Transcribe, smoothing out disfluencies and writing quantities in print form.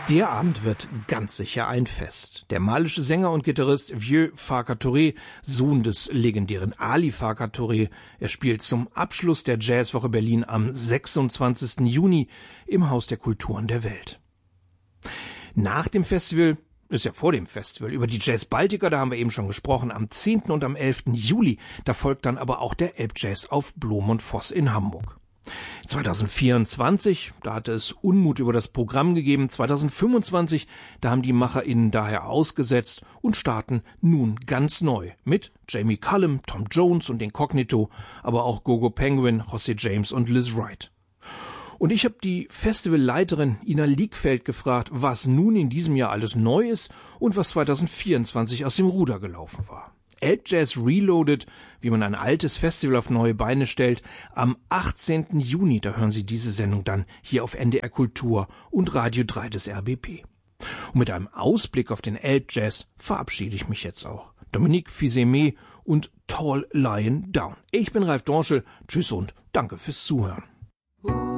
Der Abend wird ganz sicher ein Fest. Der malische Sänger und Gitarrist Vieux Farka Touré, Sohn des legendären Ali Farka Touré, er spielt zum Abschluss der Jazzwoche Berlin am 26. Juni im Haus der Kulturen der Welt. Nach dem Festival, ist ja vor dem Festival, über die Jazz Baltica, da haben wir eben schon gesprochen, am 10. und am 11. Juli, da folgt dann aber auch der Elbjazz auf Blom und Voss in Hamburg. 2024, da hatte es Unmut über das Programm gegeben. 2025, da haben die MacherInnen daher ausgesetzt und starten nun ganz neu mit Jamie Cullum, Tom Jones und den Cognito, aber auch Gogo Penguin, José James und Liz Wright. Und ich habe die Festivalleiterin Ina Liegfeld gefragt, was nun in diesem Jahr alles neu ist und was 2024 aus dem Ruder gelaufen war. Elbjazz Reloaded, wie man ein altes Festival auf neue Beine stellt, am 18. Juni, da hören Sie diese Sendung dann hier auf NDR Kultur und Radio 3 des RBB. Und mit einem Ausblick auf den Elbjazz verabschiede ich mich jetzt auch. Dominique Fils-Aimé und Tall Lion Down. Ich bin Ralf Dorschel, tschüss und danke fürs Zuhören.